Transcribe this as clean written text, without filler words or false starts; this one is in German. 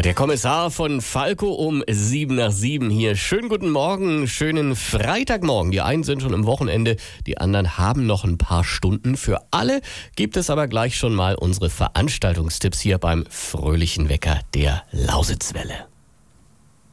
Der Kommissar von Falco um 7 nach 7 hier. Schönen guten Morgen, schönen Freitagmorgen. Die einen sind schon im Wochenende, die anderen haben noch ein paar Stunden. Für alle gibt es aber gleich schon mal unsere Veranstaltungstipps hier beim fröhlichen Wecker der Lausitzwelle.